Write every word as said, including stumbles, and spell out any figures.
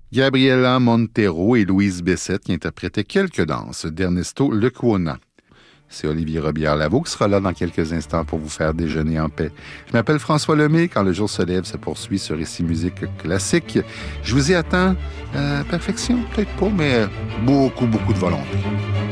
Gabriela Montero et Louise Bessette qui interprétaient quelques danses d'Ernesto Lecuona. C'est Olivier Robillard-Lavaux qui sera là dans quelques instants pour vous faire déjeuner en paix. Je m'appelle François Lemay. Quand le jour se lève, se poursuit sur Ici Musique Classique. Je vous y attends. Euh, perfection, peut-être pas, mais beaucoup, beaucoup de volonté.